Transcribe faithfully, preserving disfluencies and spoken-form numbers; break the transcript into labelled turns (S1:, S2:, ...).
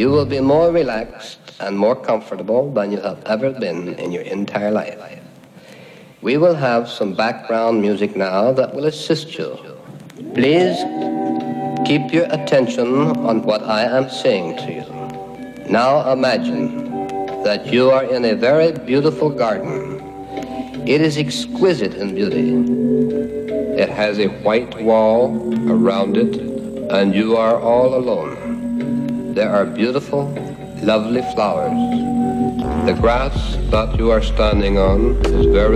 S1: You will be more relaxed and more comfortable than you have ever been in your entire life. We will have some background music now that will assist you. Please keep your attention on what I am saying to you. Now imagine that you are in a very beautiful garden. It is exquisite in beauty. It has a white wall around it, and you are all alone. There are beautiful, lovely flowers. The grass that you are standing on is very